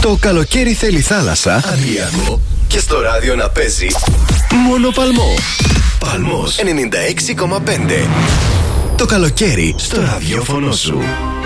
Το καλοκαίρι θέλει θάλασσα, Αντριακό, και στο ράδιο να παίζει μόνο Παλμό. Παλμός 96,5. Το καλοκαίρι στο ραδιόφωνο σου.